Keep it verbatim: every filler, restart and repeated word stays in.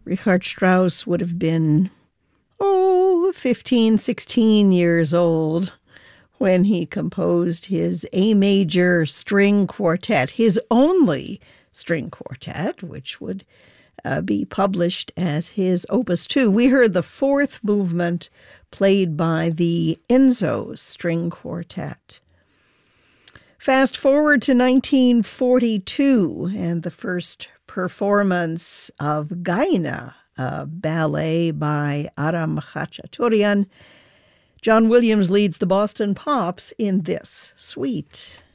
Richard Strauss would have been, oh, fifteen, sixteen years old when he composed his A major string quartet, his only string quartet, which would uh, be published as his Opus two. We heard the fourth movement played by the Enzo String Quartet. Fast forward to nineteen forty-two and the first performance of Gaina, a ballet by Aram Khachaturian. John Williams leads the Boston Pops in this suite.